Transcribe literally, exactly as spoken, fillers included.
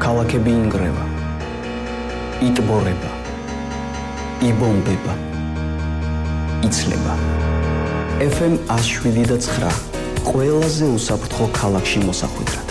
ქალაქები ინგრევა, იტბორება, იბომბება, იცლება. ეფ ემ ათს შვიდი და ცხრა ყველაზე უსაფრთხო ქალაქში მოსახვედრად.